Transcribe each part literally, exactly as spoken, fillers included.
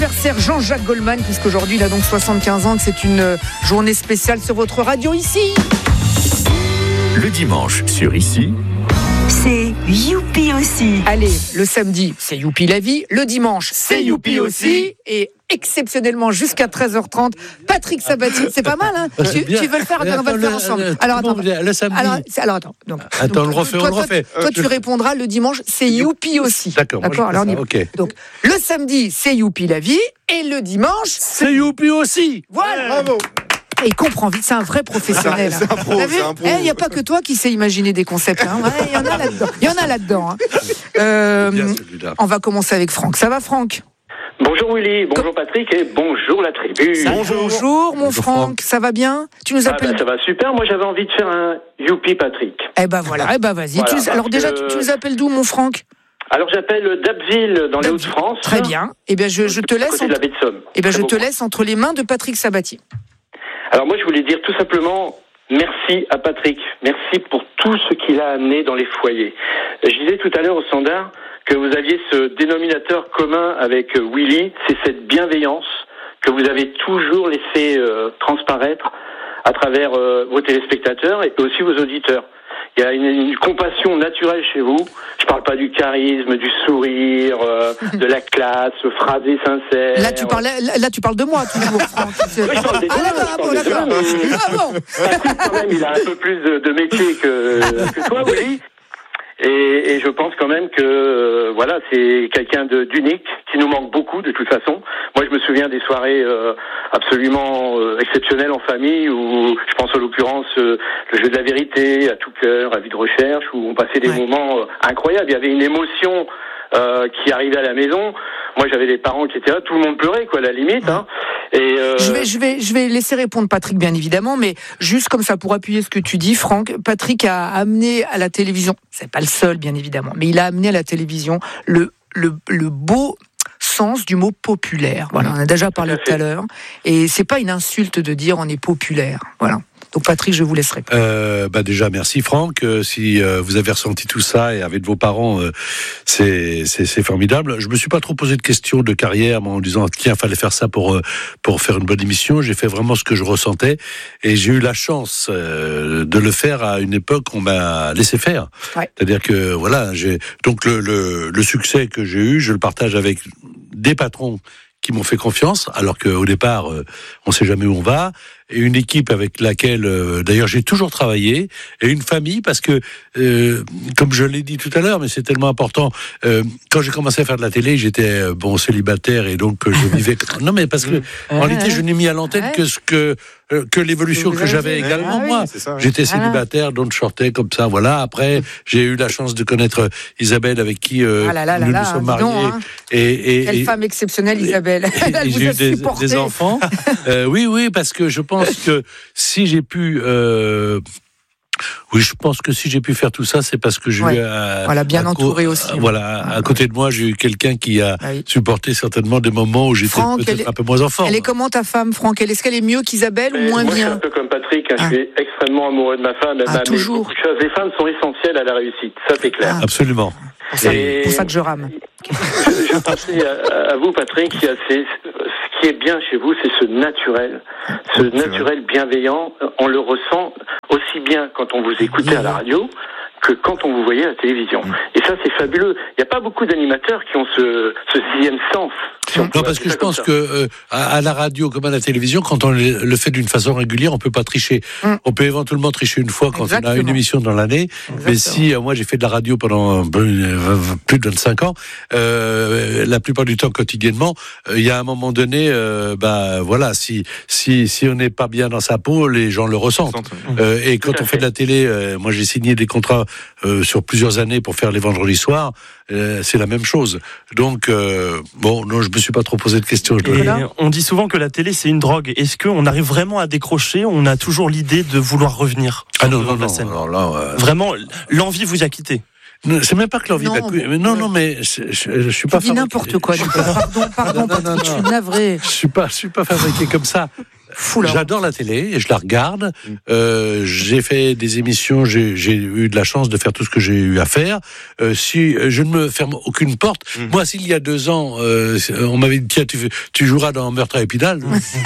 anniversaire Jean-Jacques Goldman, puisqu'aujourd'hui il a donc soixante-quinze ans, que c'est une journée spéciale sur votre radio ici. Le dimanche sur Ici, c'est Youpi aussi. Allez, le samedi, c'est Youpi la vie. Le dimanche, c'est Youpi aussi. Et exceptionnellement, jusqu'à treize heures trente, Patrick Sabatier. C'est pas mal, hein? tu, tu veux le faire? On va le faire ensemble. Alors, attends. Le samedi. Alors, alors attends. Donc, attends, donc, on le refait, toi, on le refait. Toi, toi tu répondras le dimanche, c'est Youpi aussi. D'accord. D'accord. Alors, on y va. Okay. Donc, le samedi, c'est Youpi la vie. Et le dimanche, c'est Youpi aussi. Voilà. Bravo. Et il comprend vite, c'est un vrai professionnel. C'est un pro, c'est un pro. Il n'y a pas que toi qui sais imaginer des concepts. Il hein. ouais, y en a là-dedans. Il y en a là-dedans. Hein. Euh, on va commencer avec Franck. Ça va, Franck? Bonjour Willy, bonjour Patrick et bonjour la tribu. Bonjour, bonjour mon bonjour Franck. Franck, ça va bien? Tu nous appelles? Ah bah, ça va super, moi j'avais envie de faire un Youpi Patrick. Eh ben voilà, eh ben vas-y. Voilà, tu, alors déjà, que... tu, tu nous appelles d'où mon Franck? Alors j'appelle d'Abbeville dans les Hauts-de-France. Très bien. Eh bien je, je te laisse. Entre... De la baie de Somme. Eh ben je te laisse entre les mains de Patrick Sabatier. Alors moi je voulais dire tout simplement merci à Patrick, merci pour tout ce qu'il a amené dans les foyers. Je disais tout à l'heure au standard que vous aviez ce dénominateur commun avec Willy, c'est cette bienveillance que vous avez toujours laissé euh, transparaître à travers euh, vos téléspectateurs et aussi vos auditeurs. Il y a une, une compassion naturelle chez vous. Je parle pas du charisme, du sourire, euh, de la classe, phrasé sincère. Là tu parles, là, là tu parles de moi toujours, Franck. Oui, je parle des deux. Ah bon, d'accord. Ah bon. Quand même, il a un peu plus de, de métier que, que toi, Willy. Et, et je pense quand même que euh, voilà, c'est quelqu'un de, d'unique qui nous manque beaucoup de toute façon. Moi, je me souviens des soirées euh, absolument euh, exceptionnelles en famille où je pense en l'occurrence euh, le jeu de la vérité, à tout cœur, à vie de recherche, où on passait des ouais. moments euh, incroyables. Il y avait une émotion euh, qui arrivait à la maison. Moi, j'avais des parents qui étaient là, tout le monde pleurait, quoi, à la limite. Hein. Et euh... je vais, je vais, je vais laisser répondre Patrick, bien évidemment, mais juste comme ça pour appuyer ce que tu dis, Franck, Patrick a amené à la télévision, c'est pas le seul, bien évidemment, mais il a amené à la télévision le, le, le beau sens du mot populaire. Voilà, on a déjà parlé tout à l'heure, et c'est pas une insulte de dire on est populaire. Voilà. Donc Patrick, je vous laisserai. Euh, bah déjà, merci Franck. Euh, si euh, vous avez ressenti tout ça et avec vos parents, euh, c'est, c'est c'est formidable. Je me suis pas trop posé de questions de carrière en disant tiens, fallait faire ça pour euh, pour faire une bonne émission. J'ai fait vraiment ce que je ressentais et j'ai eu la chance euh, de le faire à une époque où on m'a laissé faire. Ouais. C'est-à-dire que voilà, j'ai donc le, le le succès que j'ai eu, je le partage avec des patrons qui m'ont fait confiance, alors qu'au départ, euh, on sait jamais où on va, et une équipe avec laquelle, euh, d'ailleurs, j'ai toujours travaillé, et une famille, parce que, euh, comme je l'ai dit tout à l'heure, mais c'est tellement important, euh, quand j'ai commencé à faire de la télé, j'étais, euh, bon, célibataire, et donc, euh, je vivais... Non, mais parce que, en réalité, je n'ai mis à l'antenne que ce que... que l'évolution que j'avais également, ah, moi. Oui, ça, oui. J'étais célibataire, donc je sortais comme ça, voilà. Après, j'ai eu la chance de connaître Isabelle, avec qui euh, ah là là nous là nous sommes mariés. Donc, hein. et, et, Quelle et, femme exceptionnelle, Isabelle. Et, et j'ai eu des, des enfants. euh, oui, oui, parce que je pense que si j'ai pu... Euh, Oui, je pense que si j'ai pu faire tout ça, c'est parce que j'ai ouais. eu à, voilà, bien entouré co- aussi. Voilà, à côté de moi, j'ai eu quelqu'un qui a ah oui. supporté certainement des moments où j'étais Franck, peut-être est, un peu moins en forme. Elle est comment ta femme, Franck? Est-ce qu'elle est mieux qu'Isabelle mais ou moins moi, bien? Je suis un peu comme Patrick, hein, ah. je suis extrêmement amoureux de ma femme. Elle ah, m'a toujours. Les femmes sont essentielles à la réussite, ça c'est clair. Ah. Absolument. C'est pour, pour ça que je rame. je, je pensais à, à vous, Patrick, il y a ces, ce qui est bien chez vous, c'est ce naturel, ce oh, naturel bienveillant. On le ressent aussi bien quand on vous écoutait à la radio que quand on vous voyait à la télévision. Et ça, c'est fabuleux. Il n'y a pas beaucoup d'animateurs qui ont ce, ce sixième sens. Si non, parce que je pense que euh, à, à la radio comme à la télévision, quand on le fait d'une façon régulière, on peut pas tricher. Mm. On peut éventuellement tricher une fois quand Exactement. on a une émission dans l'année. Exactement. Mais si euh, moi j'ai fait de la radio pendant euh, plus de vingt-cinq ans, euh, la plupart du temps quotidiennement, il euh, y a un moment donné, euh, bah voilà, si si si on n'est pas bien dans sa peau, les gens le ressentent. Mm. Euh, et quand on fait de la télé, euh, moi j'ai signé des contrats euh, sur plusieurs années pour faire les vendredis soirs. Euh, c'est la même chose. Donc euh, bon, non, je me suis pas trop posé de questions. Je Et on dit souvent que la télé c'est une drogue. Est-ce qu'on arrive vraiment à décrocher? On a toujours l'idée de vouloir revenir. Ah non, non, non. Alors là, euh... vraiment, l'envie vous a quitté. Non, c'est même pas que l'envie non, mais non, non, mais je, je, je suis pas. Tu dis n'importe quoi. Pardon, pardon, non, non, non, je suis navré. Je suis pas, je suis pas fabriqué comme ça. Fou, là. J'adore la télé et je la regarde. Euh, j'ai fait des émissions, j'ai, j'ai eu de la chance de faire tout ce que j'ai eu à faire. Euh, si je ne me ferme aucune porte, mmh. moi, s'il y a deux ans, euh, on m'avait dit tiens, tu, tu joueras dans Meurtre à Épinal,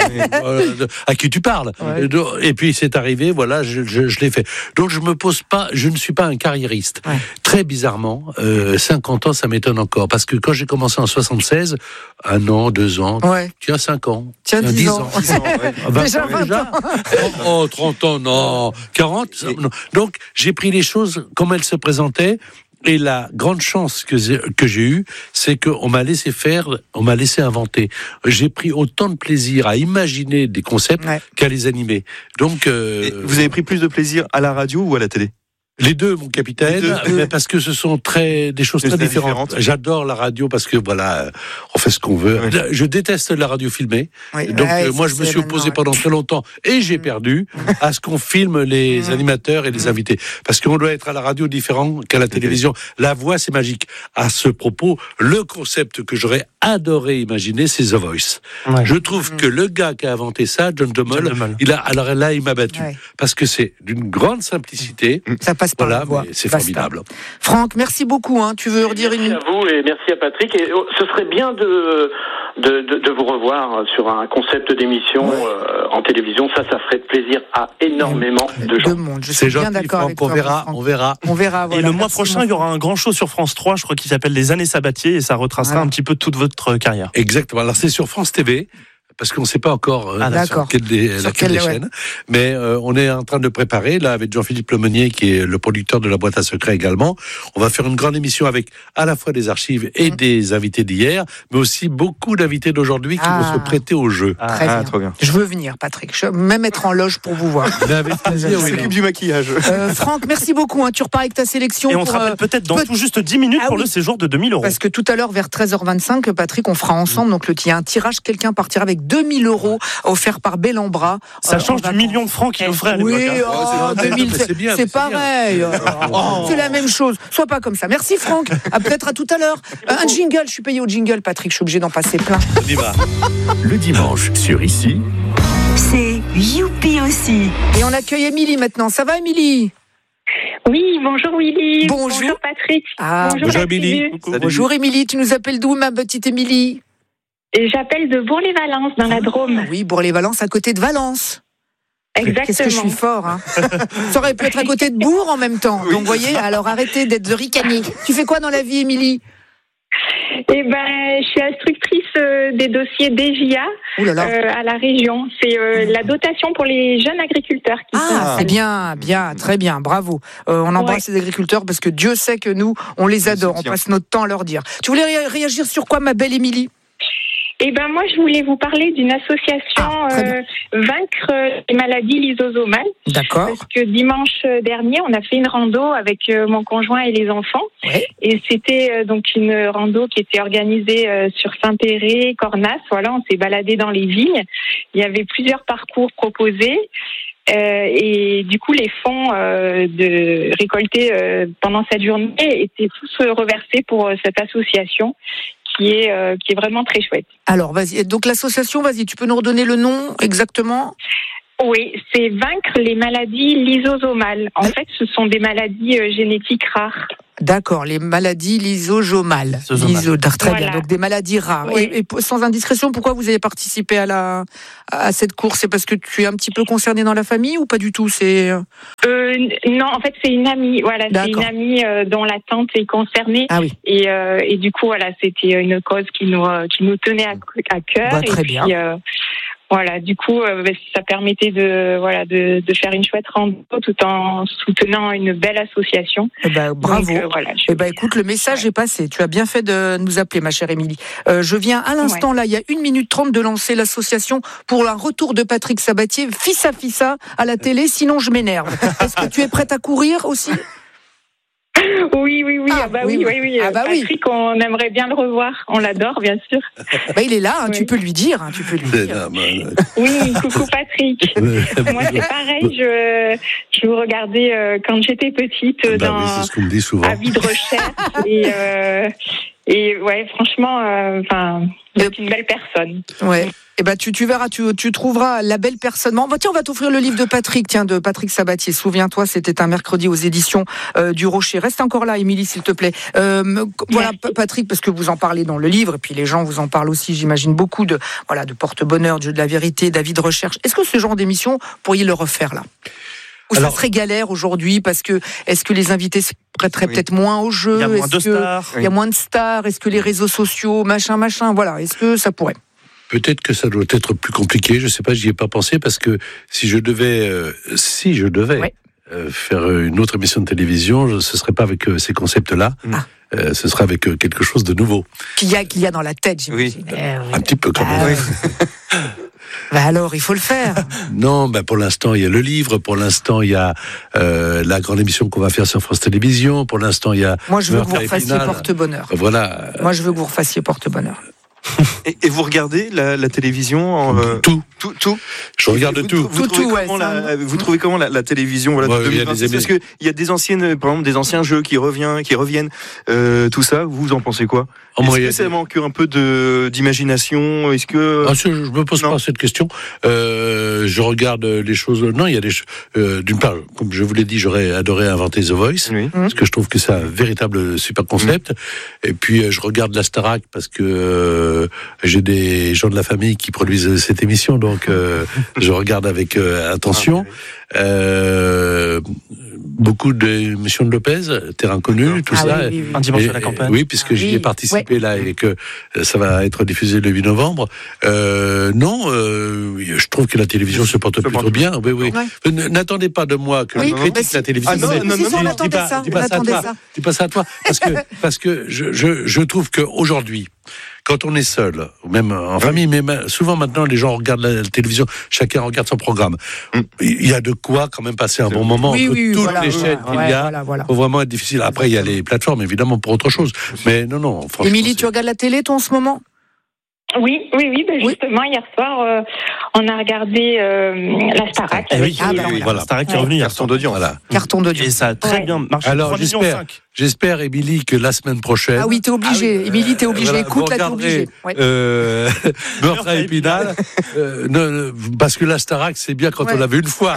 euh, à qui tu parles. Ouais. Et puis c'est arrivé, voilà, je, je, je l'ai fait. Donc je me pose pas, je ne suis pas un carriériste. Ouais. Très bizarrement, euh, cinquante ans, ça m'étonne encore, parce que quand j'ai commencé en soixante-seize, un an, deux ans, ouais. tu as cinq ans, tiens, dix ans, ans. dix ans ouais. vingt déjà, vingt déjà. Ans. Oh, trente ans, non, quarante. Non. Donc j'ai pris les choses comme elles se présentaient. Et la grande chance que j'ai, que j'ai eue, c'est qu'on m'a laissé faire, on m'a laissé inventer. J'ai pris autant de plaisir à imaginer des concepts ouais. qu'à les animer. Donc, euh, vous avez pris plus de plaisir à la radio ou à la télé ? Les deux, mon capitaine, deux. Mais parce que ce sont très des choses très différentes. différentes. J'adore la radio parce que voilà, on fait ce qu'on veut. Oui. Je déteste la radio filmée. Oui. Donc ouais, euh, moi, je me suis opposé ouais. pendant très longtemps et j'ai perdu à ce qu'on filme les mmh. animateurs et les mmh. invités, parce qu'on doit être à la radio différent qu'à la télévision. La voix, c'est magique. À ce propos, le concept que j'aurais adoré imaginer, c'est The Voice. Ouais. Je trouve mmh. que le gars qui a inventé ça, John Dummel, il a alors là, il m'a battu ouais. parce que c'est d'une grande simplicité. Mmh. Ça passe Voilà, c'est formidable. Franck, merci beaucoup. Hein. Tu veux redire merci une... Merci à vous et merci à Patrick. Et ce serait bien de, de, de, de vous revoir sur un concept d'émission ouais. euh, en télévision. Ça, ça ferait plaisir à énormément ouais. de gens. De monde. Je suis bien gentil, d'accord Franck, avec toi. On verra, on verra. On verra. Voilà, et le mois prochain, il y aura un grand show sur France trois, je crois, qui s'appelle Les Années Sabatier, et ça retracera voilà. un petit peu toute votre carrière. Exactement. Alors, c'est sur France T V. Parce qu'on ne sait pas encore euh, ah, sur quelle des, sur laquelle des ouais. chaînes, mais euh, on est en train de préparer, là, avec Jean-Philippe Lemonnier, qui est le producteur de la boîte à secrets également. On va faire une grande émission avec à la fois des archives et mmh. des invités d'hier, mais aussi beaucoup d'invités d'aujourd'hui qui ah. vont se prêter au jeu. Ah, Très ah, bien. Trop bien. Je veux venir, Patrick. Je veux même être en loge pour vous voir. Avec plaisir, oui, s'occupe du maquillage. Euh, Franck, merci beaucoup. Hein. Tu repars avec ta sélection. Et on pour, te rappelle euh, peut-être dans peut... tout juste dix minutes ah, pour oui. le séjour de deux mille euros. Parce que tout à l'heure, vers treize heures vingt-cinq, Patrick, on fera ensemble. Mmh. Donc, il y a un tirage. Quelqu'un partira avec deux mille euros. Offert par Bellambra. Ça euh, change du million de francs qu'il offrait à l'époque. Oui, oh, oh, deux mille, c'est, c'est, bien, c'est, c'est pareil. Oh. C'est la même chose. Sois pas comme ça. Merci Franck. À peut-être à tout à l'heure. Un jingle. Je suis payé au jingle, Patrick. Je suis obligé d'en passer plein. Le dimanche sur Ici, c'est Youpi aussi. Et on accueille Émilie maintenant. Ça va, Émilie ? Oui, bonjour Willy. Bonjour, bonjour Patrick. Ah, bonjour, bonjour Émilie. Bonjour Émilie. Tu nous appelles d'où, ma petite Émilie ? Et j'appelle de Bourg-les-Valences, dans la Drôme. Oui, Bourg-les-Valences, à côté de Valence. Exactement. Qu'est-ce que je suis fort, hein. Ça aurait pu être à côté de Bourg en même temps. Oui. Donc, vous voyez, alors arrêtez d'être de ricaner. Tu fais quoi dans la vie, Émilie ? Eh ben, je suis instructrice euh, des dossiers D J A euh, à la région. C'est euh, la dotation pour les jeunes agriculteurs. Qui ah, c'est bien, bien, très bien, bravo. Euh, on embrasse ouais. les agriculteurs parce que Dieu sait que nous, on les adore. On passe notre temps à leur dire. Tu voulais ré- réagir sur quoi, ma belle Émilie ? Eh ben moi, je voulais vous parler d'une association ah, euh, Vaincre les maladies lysosomales. D'accord. Parce que dimanche dernier, on a fait une rando avec euh, mon conjoint et les enfants. Oui. Et c'était euh, donc une rando qui était organisée euh, sur Saint-Péret, Cornas. Voilà, on s'est baladé dans les vignes. Il y avait plusieurs parcours proposés. Euh, et du coup, les fonds euh, de récoltés euh, pendant cette journée étaient tous euh, reversés pour euh, cette association. Qui est, euh, qui est vraiment très chouette. Alors, vas-y. Donc, l'association, vas-y, tu peux nous redonner le nom exactement ? Oui, c'est Vaincre les maladies lysosomales. En ouais. fait, ce sont des maladies euh, génétiques rares. D'accord, les maladies lysosomales. Lyso, très voilà. bien, donc des maladies rares. Oui. Et, et sans indiscrétion, pourquoi vous avez participé à, la, à cette course ? C'est parce que tu es un petit peu concerné dans la famille ou pas du tout ? C'est... Euh, non, en fait, c'est une amie. Voilà, D'accord. c'est une amie euh, dont la tante est concernée. Ah oui. Et, euh, et du coup, voilà, c'était une cause qui nous, euh, qui nous tenait à, à cœur. Bah, très et bien. Puis, euh, Voilà, du coup, euh, ça permettait de voilà de, de faire une chouette rando tout en soutenant une belle association. Eh ben, bravo. Donc, euh, voilà, je... Eh ben, écoute, le message ouais. est passé. Tu as bien fait de nous appeler, ma chère Émilie. Euh, je viens à l'instant, ouais. là, il y a une minute trente de lancer l'association pour un retour de Patrick Sabatier, fils à fils à la télé, sinon je m'énerve. Est-ce que tu es prête à courir aussi ? Oui, oui, oui. Ah, ah bah oui, oui, oui. oui. Ah bah Patrick, oui. On aimerait bien le revoir. On l'adore, bien sûr. Bah, il est là, hein, oui. tu peux lui dire. Hein, tu peux lui dire. Là, bah, oui, coucou Patrick. Moi, c'est pareil. Je, je vous regardais euh, quand j'étais petite bah, dans oui, c'est ce qu'on me dit souvent. Avis de recherche et. Euh, Et ouais, franchement, enfin, euh, c'est une belle personne. Ouais. Eh ben, tu, tu verras, tu, tu trouveras la belle personne. Bon, tiens, on va t'offrir le livre de Patrick, tiens, de Patrick Sabatier. Souviens-toi, c'était un mercredi aux éditions euh, du Rocher. Reste encore là, Émilie, s'il te plaît. Euh, voilà, P- Patrick, parce que vous en parlez dans le livre, et puis les gens vous en parlent aussi, j'imagine, beaucoup de, voilà, de Porte-Bonheur, Dieu de la vérité, David Recherche. Est-ce que ce genre d'émission, pourriez le refaire là? Ou Alors, ça serait galère aujourd'hui parce que est-ce que les invités se prêteraient oui. peut-être moins au jeu? Il y a moins est-ce de stars. Il y a moins de stars. Est-ce que les réseaux sociaux, machin, machin, voilà. Est-ce que ça pourrait? Peut-être que ça doit être plus compliqué. Je sais pas, j'y ai pas pensé parce que si je devais, euh, si je devais ouais. euh, faire une autre émission de télévision, je, ce serait pas avec euh, ces concepts-là. Ah. Euh, ce serait avec euh, quelque chose de nouveau. Qu'il y a, qu'il y a dans la tête, j'imagine. Oui. Eh, oui. Un petit peu quand bah, même. Oui. Bah alors, il faut le faire. Non, bah pour l'instant, il y a le livre. Pour l'instant, il y a euh, la grande émission qu'on va faire sur France Télévisions. Pour l'instant, il y a... Moi, je veux que vous refassiez Porte-Bonheur. Voilà. Moi, je veux que vous refassiez Porte-Bonheur. Et, et vous regardez la, la télévision en, euh, tout. tout, tout. Je regarde vous, tout. Vous, vous, tout, trouvez tout comment ouais, la, vous trouvez comment la, la télévision voilà, ouais, de deux mille vingt-six, parce que il y a des anciennes, par exemple, des anciens jeux qui reviennent, qui reviennent, euh, tout ça. Vous en pensez quoi? Oh, Est-ce moi, que ça des... manque un peu de d'imagination? Est-ce que ah, je me pose non. pas cette question. Euh, je regarde les choses. Non, il y a des. Euh, d'une part, comme je vous l'ai dit, j'aurais adoré inventer The Voice, oui. parce que je trouve que c'est un véritable super concept. Mmh. Et puis je regarde la Starac parce que euh, j'ai des gens de la famille qui produisent cette émission, donc euh, je regarde avec euh, attention. Euh, beaucoup d'émissions de Lopez, Terrain connu, tout ah, ça. Oui, oui, oui. Un dimanche à la campagne. Oui, puisque j'y ai participé oui. là et que ça va être diffusé le huit novembre. Euh, non, euh, je trouve que la télévision se porte plutôt porte bien. Oui, oui. Ouais. N'attendez pas de moi que oui, je critique bah, la télévision. Ah, non, non, non, non, non, non, dis pas, ça, dis pas ça à toi. Ça. Dis pas ça à toi, parce que parce que je je je trouve que aujourd'hui, quand on est seul, ou même en famille, mais souvent maintenant les gens regardent la télévision, chacun regarde son programme. Mm. Il y a de quoi quand même passer un bon moment oui, entre oui, toutes voilà, les chaînes ouais, qu'il y a. voilà, voilà. Faut vraiment être difficile. Après, il y a les plateformes évidemment pour autre chose. Mais non, non. Émilie, tu regardes la télé toi en ce moment? Oui, oui, oui. Ben justement, oui. hier soir, euh, on a regardé euh, la Starac. Eh oui, ah, oui, bah, oui, voilà. voilà. Starac qui est revenu. Carton d'audience. Voilà. Carton d'audience. Et ça a très ouais. bien marché. Alors, j'espère, j'espère, Émilie, que la semaine prochaine. Ah oui, t'es obligé. Ah oui, Émilie, t'es obligé. Voilà, écoute, là, t'es obligé. Ouais. Euh, Meurtre à Épinal. euh, ne, parce que la Starac, c'est bien quand ouais. on l'a vu une fois.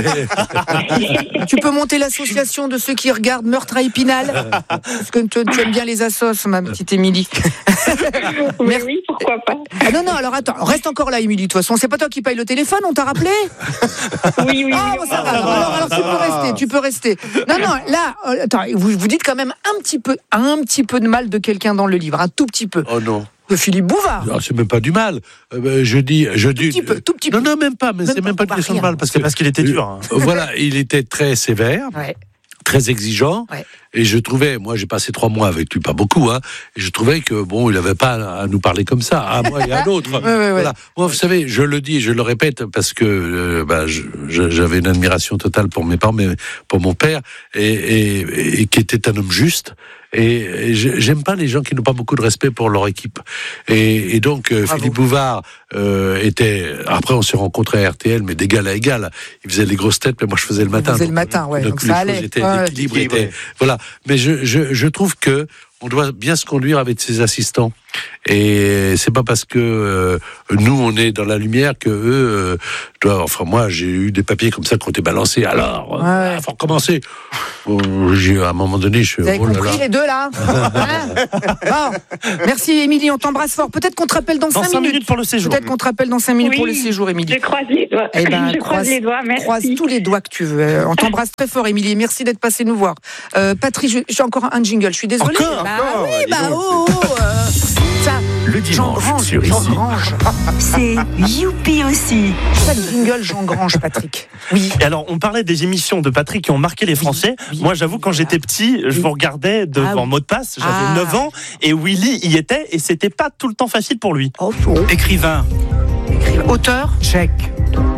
Tu peux monter l'association de ceux qui regardent Meurtre à Épinal. Parce que tu, tu aimes bien les assos, ma petite Émilie. Oui, oui, pourquoi pas. Ah non, non, alors attends, reste encore là, Émilie. De toute façon, c'est pas toi qui paye le téléphone, on t'a rappelé? Oui, oui, ah, oui. Bon, ça va. Alors, alors, alors tu peux rester, tu peux rester. Non, non, là, euh, attends, vous, vous dites quand même un petit peu, un petit peu de mal de quelqu'un dans le livre, un tout petit peu. Oh non. De Philippe Bouvard. Non, c'est même pas du mal. Euh, je dis, je dis. Tout petit peu, tout petit peu. Non, non, même pas. Mais même c'est même pas, pas une question de mal parce que parce qu'il était dur. Hein. Voilà, il était très sévère. Ouais. Très exigeant, ouais. et je trouvais, moi j'ai passé trois mois avec lui, pas beaucoup, hein, et je trouvais que bon, il n'avait pas à nous parler comme ça, à moi et à l'autre. ouais, ouais, voilà. Moi, vous savez, je le dis, je le répète parce que euh, bah, je, je, j'avais une admiration totale pour mes parents, mais pour mon père, et, et, et qui était un homme juste. Et, et j'aime pas les gens qui n'ont pas beaucoup de respect pour leur équipe. Et, et donc euh, Philippe Bouvard euh, était. Après, on s'est rencontrés à R T L, mais d'égal à égal. Il faisait les grosses têtes, mais moi je faisais le matin. Vous faisait le matin, ouais. Donc, donc ça allait. Était, ouais, l'équilibre était. Ouais. Voilà. Mais je, je, je trouve que on doit bien se conduire avec ses assistants. Et c'est pas parce que euh, nous on est dans la lumière que eux euh, doivent. Enfin moi j'ai eu des papiers comme ça qui ont été balancés. Alors, il ouais. euh, faut recommencer. Bon, j'ai à un moment donné, je. Vous avez oh là compris là. les deux là. Hein bon. Merci Émilie, on t'embrasse fort. Peut-être qu'on te rappelle dans, dans cinq minutes pour le séjour. Peut-être qu'on te rappelle dans cinq minutes oui, pour le séjour, Émilie. Je croise les doigts. Eh ben, je croise, croise les doigts. Merci. Croise tous les doigts que tu veux. On t'embrasse très fort, Émilie. Merci d'être passée nous voir. Euh, Patrick, j'ai encore un jingle. Je suis désolée. Encore, bah encore, oui, bah oh. oh euh, ça. Le dimanche Jean sur Jean ici. Grange. C'est Youpi aussi. Chaque jingle, Jean Grange, Patrick. Oui. Et alors, on parlait des émissions de Patrick qui ont marqué les Français. Oui, oui. Moi, j'avoue, quand j'étais petit, je vous regardais devant ah, oui. Mot de passe. J'avais ah. neuf ans et Willy y était et c'était pas tout le temps facile pour lui. Oh, oh. Écrivain. Écrivain. Auteur. Tchèque.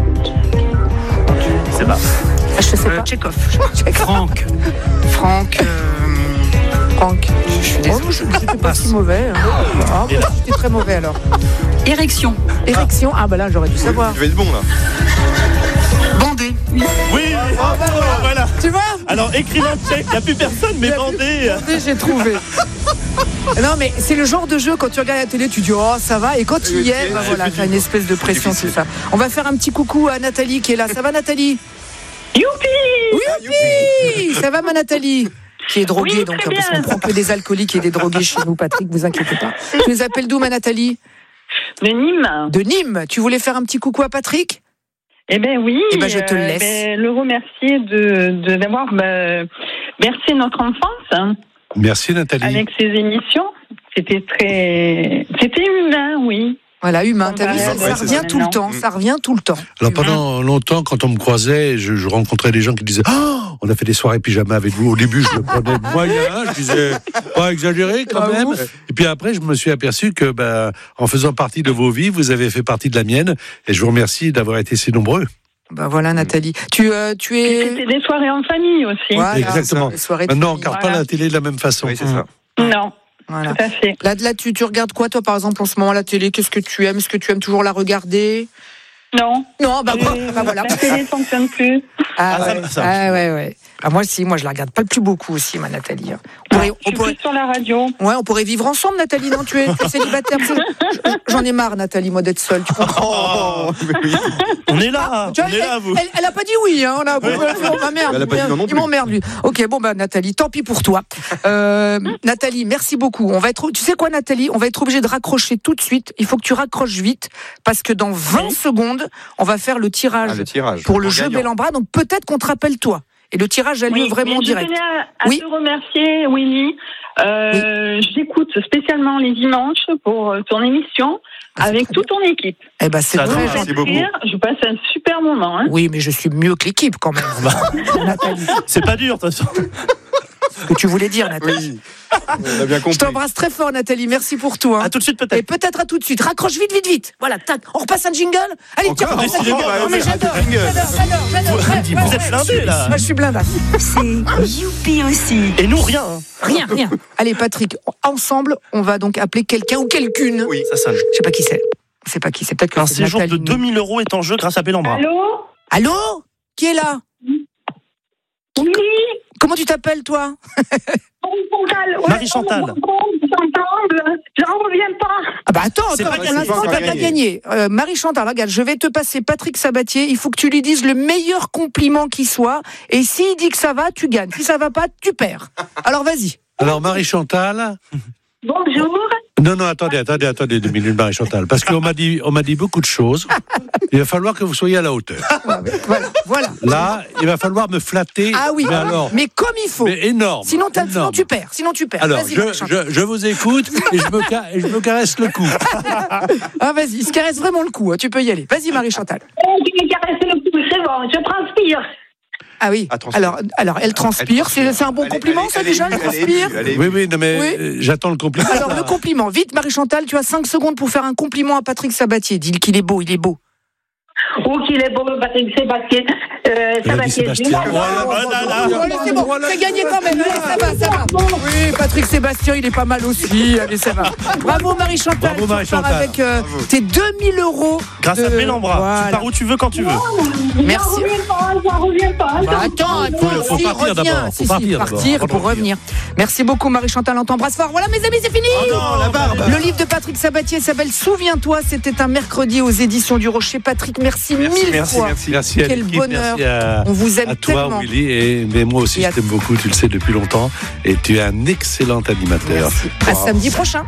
C'est pas. Je sais euh, pas. Tchekhov. Franck. Franck. Euh... Franck. Je suis désolé. Oh, j'étais pas si mauvais. Hein. Ah, bah, j'étais très mauvais alors. Érection. Érection. Ah bah là, j'aurais dû savoir. Je vais être bon là. Bandé. Oui. Oui. Ah, bah, voilà. Tu vois. Alors écrivain tchèque, il n'y a plus personne, mais bandé. Bandé, j'ai trouvé. Non, mais c'est le genre de jeu, quand tu regardes la télé, tu dis oh ça va, et quand tu y es, bah voilà, t'as une espèce de pression, tout ça. On va faire un petit coucou à Nathalie qui est là. Ça va, Nathalie? Youpi! Youpi! Ça va, ma Nathalie? Qui est droguée, Oui, donc très parce bien. qu'on prend que des alcooliques et des drogués chez nous, Patrick, vous inquiétez pas. Tu nous appelles d'où, ma Nathalie? De Nîmes. De Nîmes. Tu voulais faire un petit coucou à Patrick? Eh ben oui. Eh ben, je te euh, laisse. ben, le remercier de, de d'avoir bah, bercé notre enfance hein, Merci Nathalie. avec ses émissions. C'était très, c'était humain, oui. Voilà, humain. T'as vu, ça, Ouais, ça c'est revient ça. tout le temps. Ça revient tout le temps. Alors pendant longtemps, quand on me croisait, je, je rencontrais des gens qui disaient oh, on a fait des soirées pyjama avec vous. Au début, je le prenais moyen, je disais pas exagéré quand Ah, même. ouf. Et puis après, je me suis aperçu que, ben, en faisant partie de vos vies, vous avez fait partie de la mienne. Et je vous remercie d'avoir été si nombreux. Bah voilà, Nathalie. Tu, euh, tu Et es. C'était des soirées en famille aussi. Voilà, Exactement. les soirées de Maintenant, on famille. regarde Voilà. pas la télé de la même façon. Oui, c'est ça. Non, Voilà. tout à fait. Là, là tu, tu regardes quoi, toi, par exemple, en ce moment, la télé? Qu'est-ce que tu aimes? Est-ce que tu aimes toujours la regarder? Non. Non, bah, bah, Euh, bah, voilà. La télé fonctionne plus. Ah, Ah, ça ouais. va, ça. Ah, ouais, ouais. Ah, moi aussi, moi, je la regarde pas le plus beaucoup aussi, ma Nathalie. On pourrait, Je on suis pourrait, plus sur la radio. ouais, on pourrait vivre ensemble, Nathalie, non? Tu es, tu es célibataire. Je- J'en ai marre, Nathalie, moi, d'être seule. Tu comprends? Oh, mais oui. On est là, Tu vois, on est là, elle, vous. elle, elle a pas dit oui, hein. On a, oh, ma merde, Elle a pas dit non non il plus. m'emmerde, lui. Ok, bon, bah, Nathalie, tant pis pour toi. Euh, Nathalie, merci beaucoup. On va être, tu sais quoi, Nathalie? On va être obligé de raccrocher tout de suite. Il faut que tu raccroches vite, parce que dans vingt secondes, on va faire le tirage, Ah, le tirage. pour le En jeu gagnant. Bel en Bras. Donc, peut-être qu'on te rappelle toi. Et le tirage a lieu Oui, vraiment mais direct. Je tenais à, à Oui. te remercier, Willy. Euh, J'écoute spécialement les dimanches pour euh, ton émission Ah, c'est avec très toute ton équipe. Eh ben, c'est Ça très va, gentil. merci beaucoup. Rire, je passe un super moment. Hein. Oui, mais je suis mieux que l'équipe quand même. Nathalie, C'est pas dur, de toute façon. ce que tu voulais dire, Nathalie. Oui. On a bien Je compris. t'embrasse très fort, Nathalie. Merci pour tout. Hein. À tout de suite, Et peut-être. peut-être à tout de suite. Raccroche vite, vite, vite. Voilà, tac. On repasse un jingle. Allez, tiens, on Encore repasse un Décidément, jingle. bah, Non, mais on fait un j'adore, jingle. j'adore, j'adore, j'adore. Ouais, ouais, Vous êtes ouais. blindés, là. Moi, je suis blindé. C'est Youpi aussi. Et nous, rien. hein. Rien, rien. Allez, Patrick, ensemble, on va donc appeler quelqu'un ou quelqu'une. Oui. Ça sonne. Je sais pas qui c'est. Je sais pas qui c'est. Peut-être que Un c'est séjour de Nathalie. deux mille euros est en jeu grâce à Bellambra. Allô Allô? Qui est là? Oui Comment tu t'appelles, toi? Chantal, ouais, Marie-Chantal. on s'entend, j'en reviens pas. Ah bah attends, C'est attends, pas pour gagné, l'instant, c'est t'as pas pas gagné. gagné. Euh, Marie-Chantal, regarde, je vais te passer Patrick Sabatier. Il faut que tu lui dises le meilleur compliment qui soit. Et s'il dit que ça va, tu gagnes. Si ça va pas, tu perds. Alors vas-y. Alors Marie-Chantal. Bonjour. Non, non, attendez, attendez, attendez deux minutes, Marie-Chantal. Parce qu'on m'a dit, on m'a dit beaucoup de choses. Il va falloir que vous soyez à la hauteur. Voilà, voilà. Là, il va falloir me flatter. Ah oui, Mais alors, mais comme il faut. mais énorme. Sinon, t'as- sinon énorme. tu perds. Sinon tu perds. Alors, Vas-y, je, Marie-Chantal. je, je vous écoute et je me, ca- et je me caresse le cou. Ah vas-y, il se caresse vraiment le cou. Hein. Tu peux y aller. Vas-y, Marie-Chantal. Tu me caresses le cou, c'est bon, je transpire. Ah oui. Ah, transpire. Alors, alors, elle transpire. C'est c'est un bon Elle est- compliment, elle est- ça elle est déjà, elle émue, elle est transpire. émue, elle est Oui, émue. oui, non, mais Oui. euh, j'attends le compliment. Alors, le compliment. Vite, Marie-Chantal, tu as cinq secondes pour faire un compliment à Patrick Sabatier. Dis qu'il est beau, il est beau. Oh, qu'il est beau, Patrick Sébastien. Euh, Il a dit Sébastien. Sébastien. Voilà, voilà, là. Oh, allez, c'est bon, c'est gagné quand même. Allez, ça va, ça va. Oui, Patrick Sébastien, il est pas mal aussi. Allez, ça va. Bravo Marie-Chantal. Bravo, Tu repars Marie-Chantal. avec euh, tes deux mille euros. Grâce à de- Bellambra. Voilà. Tu pars où tu veux quand tu veux. Merci. J'en reviens pas, j'en reviens pas. Bah, attends, Faut- faut si, partir reviens. d'abord, faut Si, si, partir partir d'abord. pour revenir. Merci beaucoup Marie-Chantal, on t'embrasse fort. Voilà mes amis, c'est fini. Oh non, la barbe. Le livre de Patrick Sabatier s'appelle Souviens-toi, c'était un mercredi aux éditions du Rocher. Patrick, merci, mille merci, fois. merci. Merci à Quel l'équipe, bonheur. merci à, On vous aime à toi, tellement. Willy. Et, mais moi aussi, Et à- je t'aime beaucoup, tu le sais depuis longtemps. Et tu es un excellent animateur. Merci. À samedi prochain.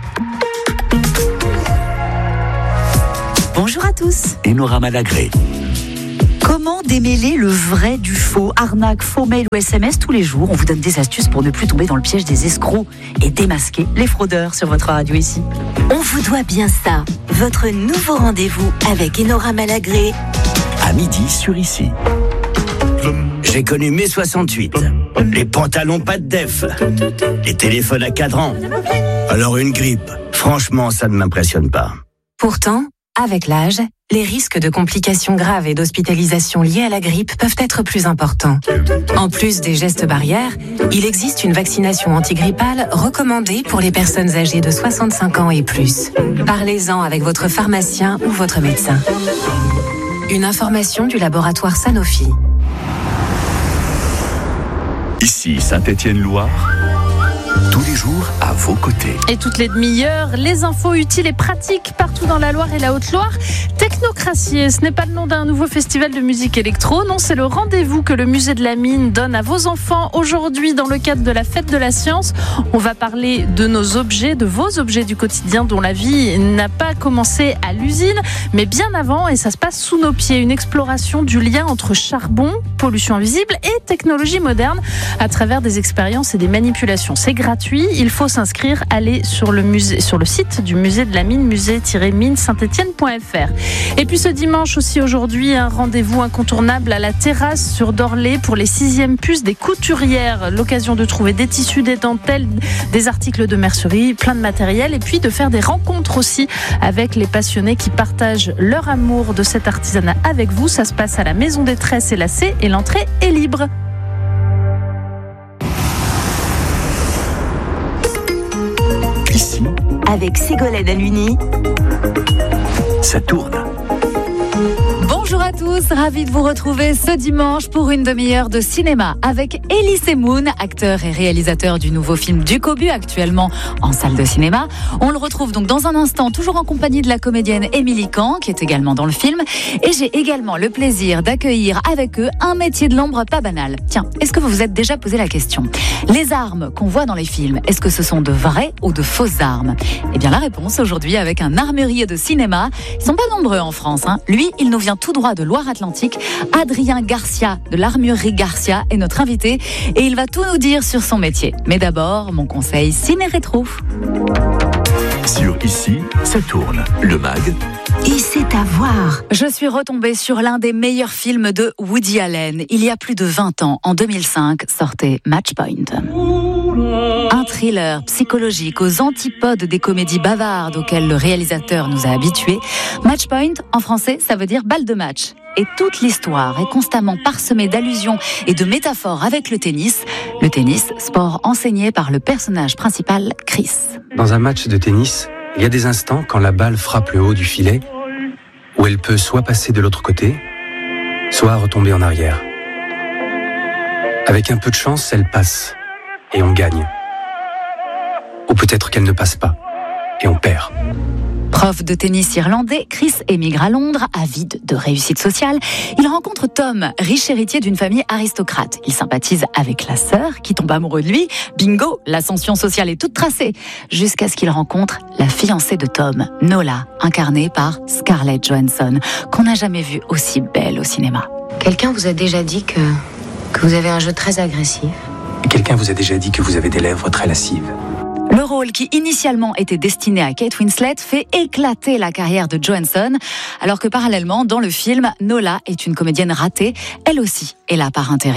Bonjour à tous. Enora Malagré. Comment démêler le vrai du faux? Arnaque, faux mail ou S M S tous les jours. On vous donne des astuces pour ne plus tomber dans le piège des escrocs et démasquer les fraudeurs sur votre radio ici. On vous doit bien ça. Votre nouveau rendez-vous avec Enora Malagré. À midi sur Ici. J'ai connu mai soixante-huit. Les pantalons pas de def. Les téléphones à cadran. Alors une grippe, franchement, ça ne m'impressionne pas. Pourtant, avec l'âge, les risques de complications graves et d'hospitalisation liées à la grippe peuvent être plus importants. En plus des gestes barrières, il existe une vaccination antigrippale recommandée pour les personnes âgées de soixante-cinq ans et plus. Parlez-en avec votre pharmacien ou votre médecin. Une information du laboratoire Sanofi. Ici Saint-Étienne-Loire. Tous les jours, à vos côtés. Et toutes les demi-heures, les infos utiles et pratiques partout dans la Loire et la Haute-Loire. Technocratie, ce n'est pas le nom d'un nouveau festival de musique électro, non, c'est le rendez-vous que le musée de la Mine donne à vos enfants aujourd'hui dans le cadre de la fête de la science. On va parler de nos objets, de vos objets du quotidien dont la vie n'a pas commencé à l'usine, mais bien avant, et ça se passe sous nos pieds. Une exploration du lien entre charbon, pollution invisible et technologie moderne à travers des expériences et des manipulations. C'est gratuit, il faut s'inscrire, aller sur le musée, sur le site du musée de la Mine, musée tiret mine saint étienne point f r. Et puis ce dimanche aussi, aujourd'hui, un rendez-vous incontournable à la terrasse sur Dorlé pour les sixièmes puces des couturières. L'occasion de trouver des tissus, des dentelles, des articles de mercerie, plein de matériel, et puis de faire des rencontres aussi avec les passionnés qui partagent leur amour de cet artisanat avec vous. Ça se passe à la Maison des Tresses et Lacets et l'entrée est libre. Ici, avec Ségolène Aluni, ça tourne. Bonjour à tous, ravi de vous retrouver ce dimanche pour une demi-heure de cinéma avec Elie Semoun, acteur et réalisateur du nouveau film Du Cobu, actuellement en salle de cinéma. On le retrouve donc dans un instant, toujours en compagnie de la comédienne Émilie Kahn, qui est également dans le film. Et j'ai également le plaisir d'accueillir avec eux un métier de l'ombre pas banal. Tiens, est-ce que vous vous êtes déjà posé la question ? Les armes qu'on voit dans les films, est-ce que ce sont de vraies ou de fausses armes ? Eh bien la réponse aujourd'hui avec un armurier de cinéma. Ils sont pas nombreux en France, hein. Lui, il nous vient tout droit de Loire-Atlantique. Adrien Garcia de l'armurerie Garcia est notre invité et il va tout nous dire sur son métier. Mais d'abord, mon conseil ciné-rétro. Sur Ici, ça tourne. Le mag. et c'est à voir. Je suis retombée sur l'un des meilleurs films de Woody Allen. Il y a plus de vingt ans, en deux mille cinq, sortait Match Point. Un thriller psychologique aux antipodes des comédies bavardes auxquelles le réalisateur nous a habitués. Match Point, en français, ça veut dire balle de match. Et toute l'histoire est constamment parsemée d'allusions et de métaphores avec le tennis. Le tennis, sport enseigné par le personnage principal, Chris. Dans un match de tennis, il y a des instants quand la balle frappe le haut du filet, où elle peut soit passer de l'autre côté, soit retomber en arrière. Avec un peu de chance, elle passe, et on gagne. Ou peut-être qu'elle ne passe pas, et on perd. Prof de tennis irlandais, Chris émigre à Londres, avide de réussite sociale. Il rencontre Tom, riche héritier d'une famille aristocrate. Il sympathise avec la sœur, qui tombe amoureux de lui. Bingo, l'ascension sociale est toute tracée. Jusqu'à ce qu'il rencontre la fiancée de Tom, Nola, incarnée par Scarlett Johansson, qu'on n'a jamais vue aussi belle au cinéma. Quelqu'un vous a déjà dit que, que vous avez un jeu très agressif? Quelqu'un vous a déjà dit que vous avez des lèvres très lascives? Le rôle qui initialement était destiné à Kate Winslet fait éclater la carrière de Johansson, alors que parallèlement, dans le film, Nola est une comédienne ratée, elle aussi est là par intérêt.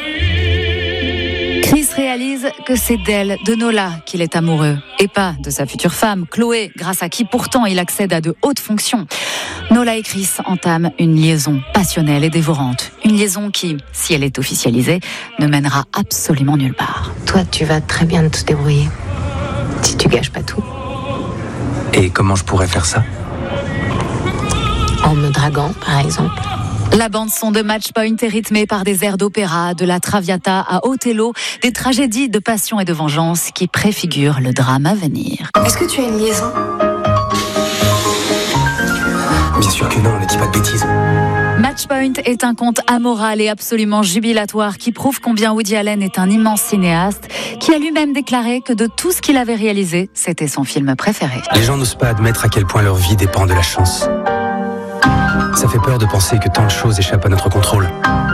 Chris réalise que c'est d'elle, de Nola, qu'il est amoureux, et pas de sa future femme, Chloé, grâce à qui pourtant il accède à de hautes fonctions. Nola et Chris entament une liaison passionnelle et dévorante. Une liaison qui, si elle est officialisée, ne mènera absolument nulle part. Toi, tu vas très bien te débrouiller. Si tu gâches pas tout. Et comment je pourrais faire ça? En me draguant, par exemple. La bande-son de Match Point est rythmée par des airs d'opéra, de la Traviata à Othello, des tragédies de passion et de vengeance qui préfigurent le drame à venir. Est-ce que tu as une liaison? Bien sûr que non, ne dis pas de bêtises. Match Point est un conte amoral et absolument jubilatoire qui prouve combien Woody Allen est un immense cinéaste qui a lui-même déclaré que de tout ce qu'il avait réalisé, c'était son film préféré. Les gens n'osent pas admettre à quel point leur vie dépend de la chance. Ça fait peur de penser que tant de choses échappent à notre contrôle.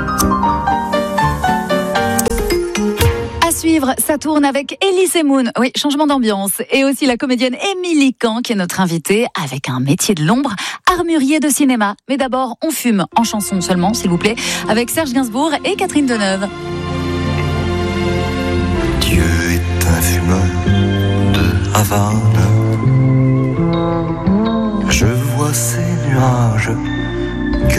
À suivre, ça tourne avec Elie Semoun. Oui, changement d'ambiance. Et aussi la comédienne Émilie Kahn qui est notre invitée avec un métier de l'ombre, armurier de cinéma. Mais d'abord, on fume en chanson seulement, s'il vous plaît, avec Serge Gainsbourg et Catherine Deneuve. Dieu est un fumeur de Havane.